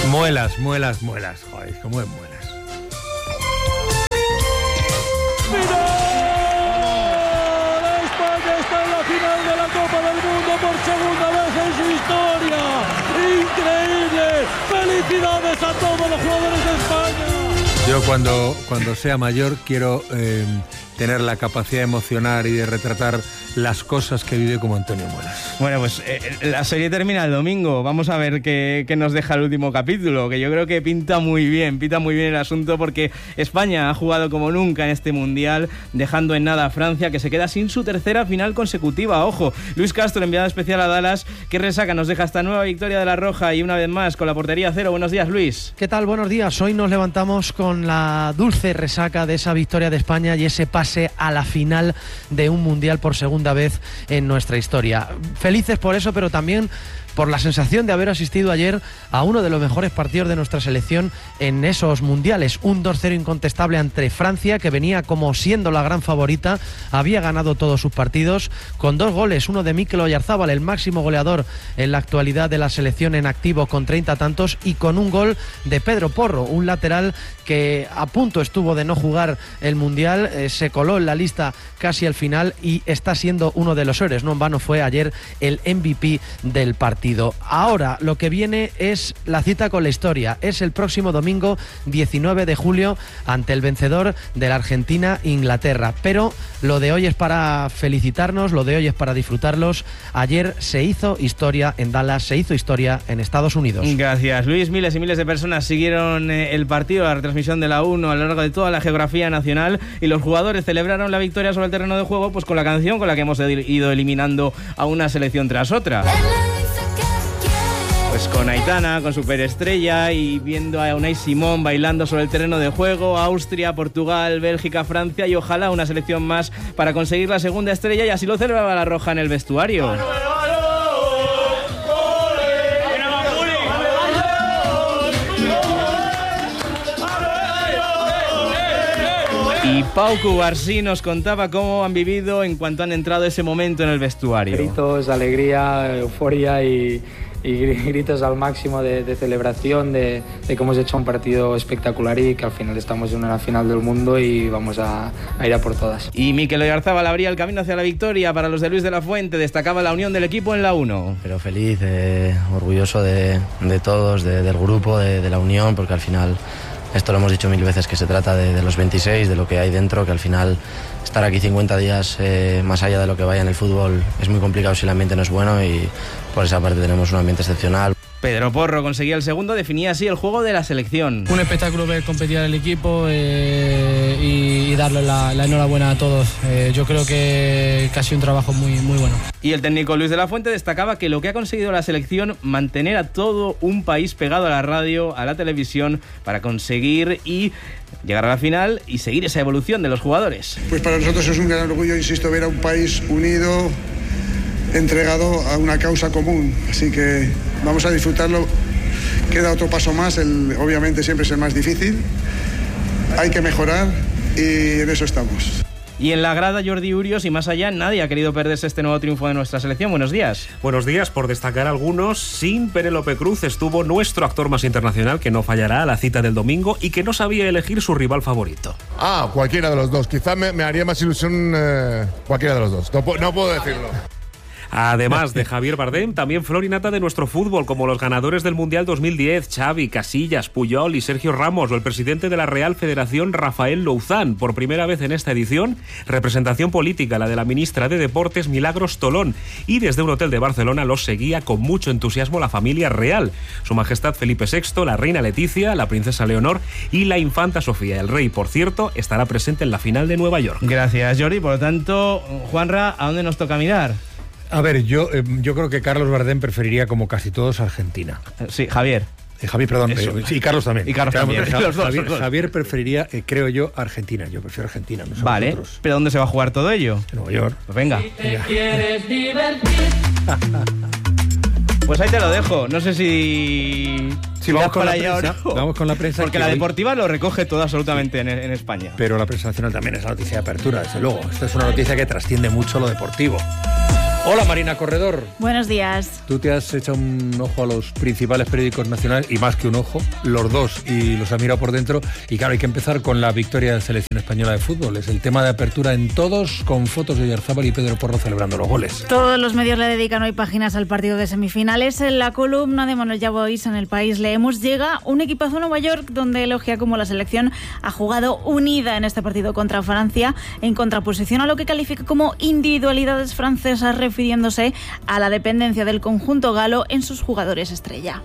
Muelas. Joder, cómo es muelas. España está en la final de la Copa del Mundo por segunda vez en su historia. ¡Increíble! ¡Felicidades a todos los jugadores de España! Yo cuando sea mayor quiero tener la capacidad de emocionar y de retratar las cosas que vive como Antonio Muelas. Bueno, pues la serie termina el domingo. Vamos a ver qué nos deja el último capítulo, que yo creo que pinta muy bien el asunto, porque España ha jugado como nunca en este Mundial, dejando en nada a Francia, que se queda sin su tercera final consecutiva. Ojo, Luis Castro, enviado especial a Dallas. ¿Qué resaca nos deja esta nueva victoria de la Roja y una vez más con la portería cero? Buenos días, Luis. ¿Qué tal? Buenos días. Hoy nos levantamos con la dulce resaca de esa victoria de España y ese pase a la final de un Mundial por segunda vez en nuestra historia. Felices por eso, pero también por la sensación de haber asistido ayer a uno de los mejores partidos de nuestra selección en esos mundiales. Un 2-0 incontestable ante Francia, que venía como siendo la gran favorita, había ganado todos sus partidos, con 2 goles, uno de Mikel Oyarzabal, el máximo goleador en la actualidad de la selección en activo con 30 tantos, y con un gol de Pedro Porro, un lateral que a punto estuvo de no jugar el mundial, se coló en la lista casi al final y está siendo uno de los héroes. No en vano fue ayer el MVP del partido. Ahora lo que viene es la cita con la historia. Es el próximo domingo 19 de julio ante el vencedor de la Argentina-Inglaterra. Pero lo de hoy es para felicitarnos, lo de hoy es para disfrutarlos. Ayer se hizo historia en Dallas, se hizo historia en Estados Unidos. Gracias, Luis. Miles y miles de personas siguieron el partido, la retransmisión de la 1 a lo largo de toda la geografía nacional, y los jugadores celebraron la victoria sobre el terreno de juego pues con la canción con la que hemos ido eliminando a una selección tras otra. Pues con Aitana, con Superestrella, y viendo a Unai Simón bailando sobre el terreno de juego, Austria, Portugal, Bélgica, Francia, y ojalá una selección más para conseguir la segunda estrella, y así lo celebraba la Roja en el vestuario. Y Pau Cubarsí nos contaba cómo han vivido en cuanto han entrado ese momento en el vestuario. Gritos, alegría, euforia y gritos al máximo de celebración, de que hemos hecho un partido espectacular y que al final estamos en una final del mundo y vamos a ir a por todas. Y Mikel Oyarzabal abría el camino hacia la victoria para los de Luis de la Fuente, destacaba la unión del equipo en la 1. Pero feliz, orgulloso de todos, del grupo, de la unión, porque al final, esto lo hemos dicho 1000 veces, que se trata de los 26, de lo que hay dentro, que al final estar aquí 50 días más allá de lo que vaya en el fútbol es muy complicado si el ambiente no es bueno, y por esa parte tenemos un ambiente excepcional. Pedro Porro conseguía el segundo, definía así el juego de la selección. Un espectáculo ver competir al equipo y darle la enhorabuena a todos. Yo creo que ha sido un trabajo muy, muy bueno. Y el técnico Luis de la Fuente destacaba que lo que ha conseguido la selección, mantener a todo un país pegado a la radio, a la televisión, para conseguir y llegar a la final y seguir esa evolución de los jugadores. Pues para nosotros es un gran orgullo, insisto, ver a un país unido, entregado a una causa común, así que vamos a disfrutarlo. Queda otro paso más, obviamente siempre es el más difícil, hay que mejorar y en eso estamos. Y en la grada, Jordi Urios, y más allá, nadie ha querido perderse este nuevo triunfo de nuestra selección. Buenos días. Buenos días. Por destacar algunos, sin Penélope Cruz estuvo nuestro actor más internacional, que no fallará a la cita del domingo y que no sabía elegir su rival favorito. Cualquiera de los dos. Quizás me haría más ilusión cualquiera de los dos. No puedo decirlo. Además de Javier Bardem, también flor y nata de nuestro fútbol, como los ganadores del Mundial 2010, Xavi, Casillas, Puyol y Sergio Ramos, o el presidente de la Real Federación, Rafael Louzán. Por primera vez en esta edición, representación política, la de la ministra de Deportes, Milagros Tolón, y desde un hotel de Barcelona los seguía con mucho entusiasmo la familia real. Su Majestad Felipe VI, la reina Leticia, la princesa Leonor y la infanta Sofía. El rey, por cierto, estará presente en la final de Nueva York. Gracias, Jordi. Por lo tanto, Juanra, ¿a dónde nos toca mirar? A ver, yo creo que Carlos Bardem preferiría, como casi todos, Argentina. Sí, Javier. Javier, perdón. Y Carlos también. Y Carlos también. Javier preferiría, creo yo, Argentina. Yo prefiero Argentina. No vale, nosotros. ¿Pero dónde se va a jugar todo ello? En Nueva York. Pues venga. Si te quieres divertir. Pues ahí te lo dejo. No sé si vamos con la prensa. Vamos con la prensa. Porque la deportiva lo recoge todo absolutamente en España. Pero la prensa nacional también es la noticia de apertura, desde luego. Esta es una noticia que trasciende mucho lo deportivo. Hola Marina Corredor. Buenos días. Tú te has echado un ojo a los principales periódicos nacionales, y más que un ojo, los dos, y los has mirado por dentro. Y claro, hay que empezar con la victoria de la selección española de fútbol. Es el tema de apertura en todos, con fotos de Oyarzabal y Pedro Porro celebrando los goles. Todos los medios le dedican hoy páginas al partido de semifinales. En la columna de Manuel Llavois en El País leemos: llega un equipazo a Nueva York, donde elogia cómo la selección ha jugado unida en este partido contra Francia, en contraposición a lo que califica como individualidades francesas, refiriéndose a la dependencia del conjunto galo en sus jugadores estrella.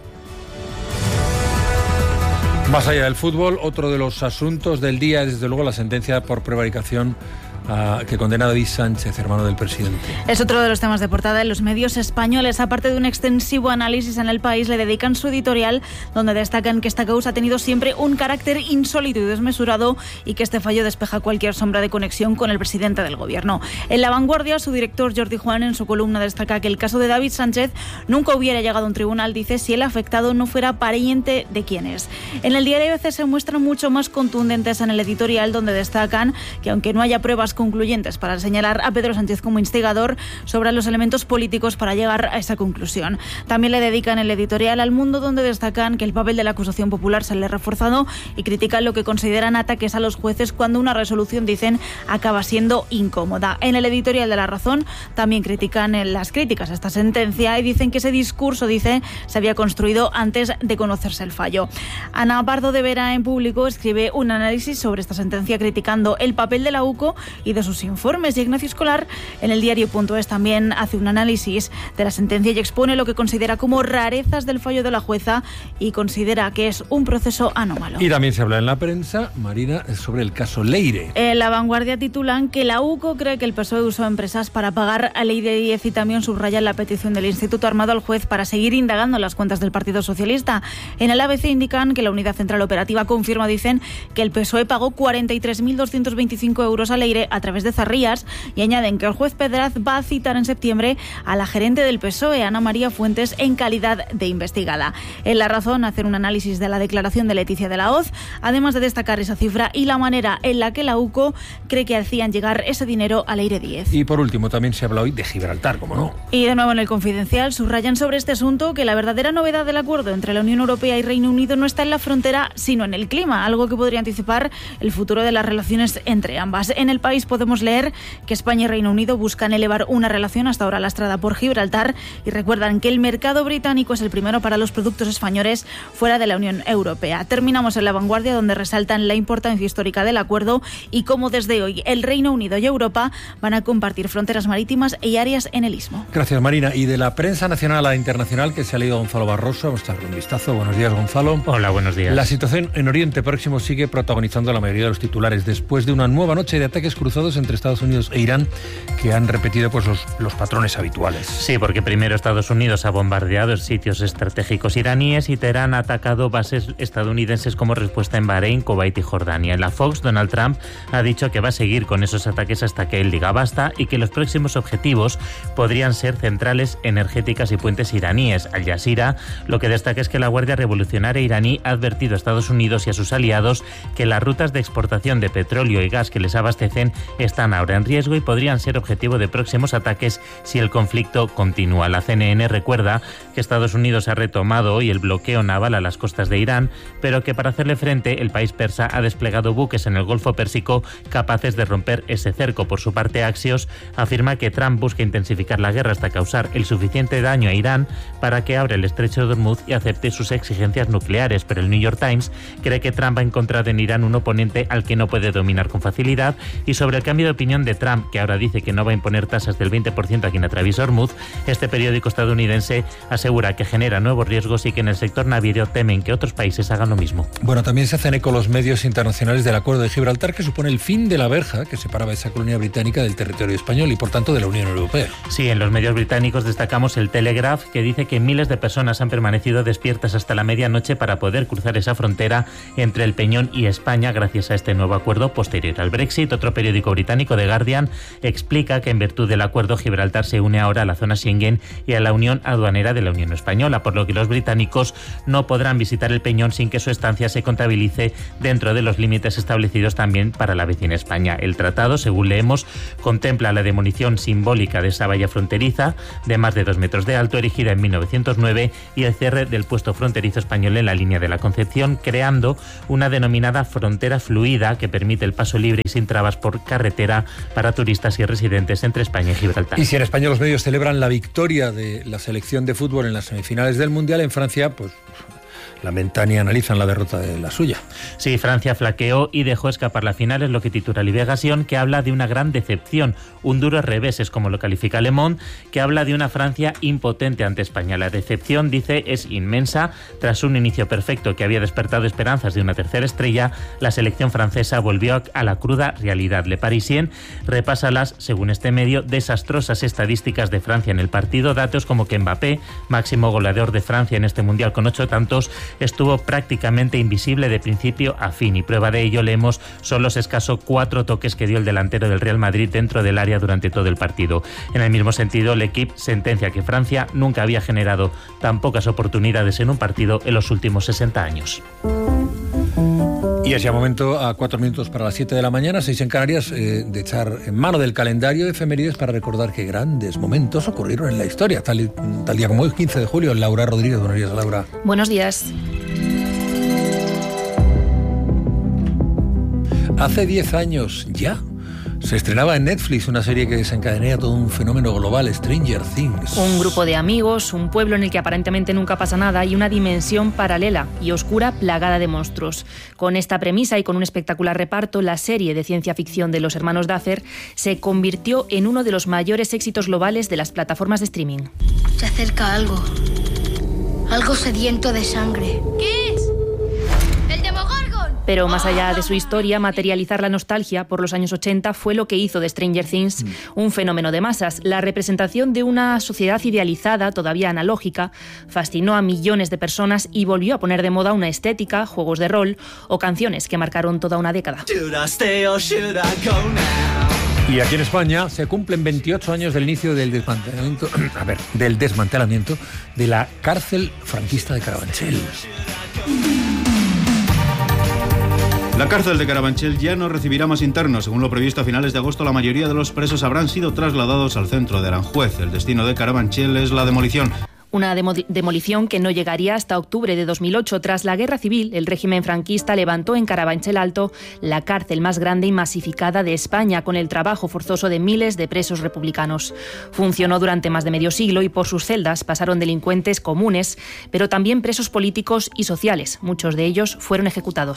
Más allá del fútbol, otro de los asuntos del día es desde luego la sentencia por prevaricación que condena a David Sánchez, hermano del presidente. Es otro de los temas de portada en los medios españoles. Aparte de un extensivo análisis en El País, le dedican su editorial, donde destacan que esta causa ha tenido siempre un carácter insólito y desmesurado, y que este fallo despeja cualquier sombra de conexión con el presidente del gobierno. En La Vanguardia, su director Jordi Juan, en su columna, destaca que el caso de David Sánchez nunca hubiera llegado a un tribunal, dice, si el afectado no fuera pariente de quien es. En el diario ABC se muestran mucho más contundentes en el editorial, donde destacan que aunque no haya pruebas concluyentes para señalar a Pedro Sánchez como instigador, sobran los elementos políticos para llegar a esa conclusión. También le dedican el editorial al Mundo, donde destacan que el papel de la acusación popular se le ha reforzado y critican lo que consideran ataques a los jueces cuando una resolución, dicen, acaba siendo incómoda. En el editorial de La Razón también critican las críticas a esta sentencia y dicen que ese discurso, dice, se había construido antes de conocerse el fallo. Ana Pardo de Vera, en Público, escribe un análisis sobre esta sentencia criticando el papel de la UCO y de sus informes. Y Ignacio Escolar, en el diario.es, también hace un análisis de la sentencia y expone lo que considera como rarezas del fallo de la jueza y considera que es un proceso anómalo. Y también se habla en la prensa, Marina, sobre el caso Leire. En La Vanguardia titulan que la UCO cree que el PSOE usó empresas para pagar a Leire 10 y también subrayan la petición del Instituto Armado al juez para seguir indagando en las cuentas del Partido Socialista. En el ABC indican que la Unidad Central Operativa confirma, dicen, que el PSOE pagó 43.225 euros a Leire a través de Zarrías, y añaden que el juez Pedraz va a citar en septiembre a la gerente del PSOE, Ana María Fuentes, en calidad de investigada. En La Razón hacen un análisis de la declaración de Leticia de la Hoz, además de destacar esa cifra y la manera en la que la UCO cree que hacían llegar ese dinero a Leire 10. Y por último, también se habla hoy de Gibraltar, ¿cómo no? Y de nuevo en El Confidencial subrayan sobre este asunto que la verdadera novedad del acuerdo entre la Unión Europea y Reino Unido no está en la frontera, sino en el clima, algo que podría anticipar el futuro de las relaciones entre ambas. En El País podemos leer que España y Reino Unido buscan elevar una relación hasta ahora lastrada por Gibraltar y recuerdan que el mercado británico es el primero para los productos españoles fuera de la Unión Europea. Terminamos en La Vanguardia, donde resaltan la importancia histórica del acuerdo y cómo desde hoy el Reino Unido y Europa van a compartir fronteras marítimas y áreas en el Istmo. Gracias, Marina. Y de la prensa nacional a la internacional, que se ha leído Gonzalo Barroso, vamos a darle un vistazo. Buenos días, Gonzalo. Hola, buenos días. La situación en Oriente Próximo sigue protagonizando la mayoría de los titulares después de una nueva noche de ataques cruzados entre Estados Unidos e Irán, que han repetido pues los patrones habituales. Sí, porque primero Estados Unidos ha bombardeado sitios estratégicos iraníes y Teherán ha atacado bases estadounidenses como respuesta en Bahrein, Kuwait y Jordania. En la Fox, Donald Trump ha dicho que va a seguir con esos ataques hasta que él diga basta y que los próximos objetivos podrían ser centrales energéticas y puentes iraníes. Al Jazeera lo que destaca es que la Guardia Revolucionaria iraní ha advertido a Estados Unidos y a sus aliados que las rutas de exportación de petróleo y gas que les abastecen están ahora en riesgo y podrían ser objetivo de próximos ataques si el conflicto continúa. La CNN recuerda que Estados Unidos ha retomado hoy el bloqueo naval a las costas de Irán, pero que para hacerle frente el país persa ha desplegado buques en el Golfo Pérsico capaces de romper ese cerco. Por su parte, Axios afirma que Trump busca intensificar la guerra hasta causar el suficiente daño a Irán para que abra el estrecho de Hormuz y acepte sus exigencias nucleares, pero el New York Times cree que Trump ha encontrado en Irán un oponente al que no puede dominar con facilidad. Y sobre el cambio de opinión de Trump, que ahora dice que no va a imponer tasas del 20% a quien atraviesa Hormuz, este periódico estadounidense asegura que genera nuevos riesgos y que en el sector naviero temen que otros países hagan lo mismo. Bueno, también se hacen eco los medios internacionales del acuerdo de Gibraltar, que supone el fin de la verja que separaba esa colonia británica del territorio español y por tanto de la Unión Europea. Sí, en los medios británicos destacamos el Telegraph, que dice que miles de personas han permanecido despiertas hasta la medianoche para poder cruzar esa frontera entre el Peñón y España gracias a este nuevo acuerdo posterior al Brexit. Otro periódico periódico británico The Guardian explica que en virtud del acuerdo Gibraltar se une ahora a la zona Schengen y a la Unión Aduanera de la Unión Española, por lo que los británicos no podrán visitar el Peñón sin que su estancia se contabilice dentro de los límites establecidos también para la vecina España. El tratado, según leemos, contempla la demolición simbólica de esa valla fronteriza de más de 2 metros de alto, erigida en 1909, y el cierre del puesto fronterizo español en la línea de la Concepción, creando una denominada frontera fluida que permite el paso libre y sin trabas por carretera para turistas y residentes entre España y Gibraltar. Y si en España los medios celebran la victoria de la selección de fútbol en las semifinales del Mundial, en Francia, pues lamentan y analizan la derrota de la suya. Sí, Francia flaqueó y dejó escapar la final, es lo que titula Libération, que habla de una gran decepción, un duro revés, es como lo califica Le Monde, que habla de una Francia impotente ante España. La decepción, dice, es inmensa. Tras un inicio perfecto que había despertado esperanzas de una tercera estrella, la selección francesa volvió a la cruda realidad. Le Parisien repasa las, según este medio, desastrosas estadísticas de Francia en el partido, datos como que Mbappé, máximo goleador de Francia en este Mundial con 8 tantos, estuvo prácticamente invisible de principio a fin, y prueba de ello leemos son los escasos 4 toques que dio el delantero del Real Madrid dentro del área durante todo el partido. En el mismo sentido, L'Equipe sentencia que Francia nunca había generado tan pocas oportunidades en un partido en los últimos 60 años. Y es ya momento, a 4 minutos para las 7 de la mañana, 6 en Canarias, de echar en mano del calendario de efemérides para recordar que grandes momentos ocurrieron en la historia. Tal día como hoy, 15 de julio, Laura Rodríguez. Buenos días, Laura. Buenos días. Hace 10 años ya se estrenaba en Netflix una serie que desencadenó todo un fenómeno global, Stranger Things. Un grupo de amigos, un pueblo en el que aparentemente nunca pasa nada y una dimensión paralela y oscura plagada de monstruos. Con esta premisa y con un espectacular reparto, la serie de ciencia ficción de los hermanos Duffer se convirtió en uno de los mayores éxitos globales de las plataformas de streaming. Se acerca algo sediento de sangre. ¿Qué es? ¡El Demogorgon! Pero más allá de su historia, materializar la nostalgia por los años 80 fue lo que hizo de Stranger Things un fenómeno de masas. La representación de una sociedad idealizada, todavía analógica, fascinó a millones de personas y volvió a poner de moda una estética, juegos de rol o canciones que marcaron toda una década. Y aquí en España se cumplen 28 años del inicio del desmantelamiento de la cárcel franquista de Carabanchel. La cárcel de Carabanchel ya no recibirá más internos. Según lo previsto, a finales de agosto la mayoría de los presos habrán sido trasladados al centro de Aranjuez. El destino de Carabanchel es la demolición. Una demolición que no llegaría hasta octubre de 2008. Tras la Guerra Civil, el régimen franquista levantó en Carabanchel Alto la cárcel más grande y masificada de España, con el trabajo forzoso de miles de presos republicanos. Funcionó durante más de medio siglo y por sus celdas pasaron delincuentes comunes, pero también presos políticos y sociales. Muchos de ellos fueron ejecutados.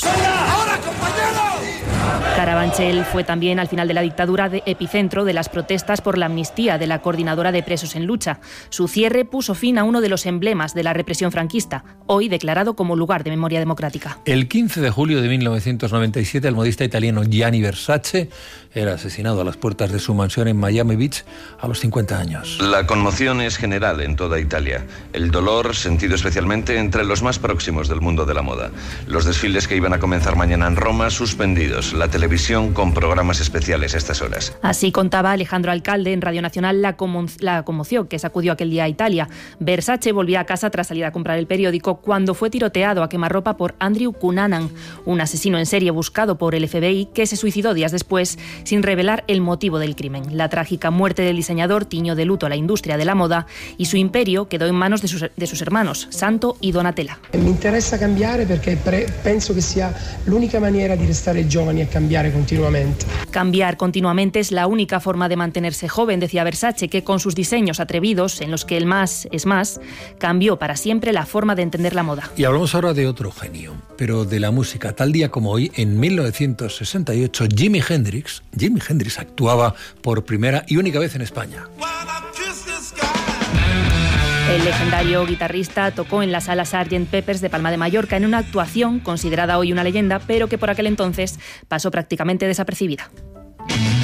Carabanchel fue también, al final de la dictadura, epicentro de las protestas por la amnistía de la Coordinadora de Presos en Lucha. Su cierre puso fin a uno de los emblemas de la represión franquista, hoy declarado como lugar de memoria democrática. El 15 de julio de 1997, el modista italiano Gianni Versace era asesinado a las puertas de su mansión en Miami Beach a los 50 años. La conmoción es general en toda Italia. El dolor sentido especialmente entre los más próximos del mundo de la moda. Los desfiles que iban a comenzar mañana en Roma suspendidos. La televisión con programas especiales a estas horas. Así contaba Alejandro Alcalde en Radio Nacional la conmoción que sacudió aquel día a Italia. Versace volvía a casa tras salir a comprar el periódico cuando fue tiroteado a quemarropa por Andrew Cunanan, un asesino en serie buscado por el FBI que se suicidó días después sin revelar el motivo del crimen. La trágica muerte del diseñador tiñó de luto a la industria de la moda y su imperio quedó en manos de sus hermanos, Santo y Donatella. Mi interesa cambiare perché penso che sia l'unica maniera di restare giovani e cambiare continuamente. Cambiar continuamente es la única forma de mantenerse joven, decía Versace, que con sus diseños atrevidos, en los que el más es más, cambió para siempre la forma de entender la moda. Y hablamos ahora de otro genio, pero de la música. Tal día como hoy, en 1968, Jimi Hendrix actuaba por primera y única vez en España. El legendario guitarrista tocó en la sala Sgt. Pepper's de Palma de Mallorca en una actuación considerada hoy una leyenda, pero que por aquel entonces pasó prácticamente desapercibida.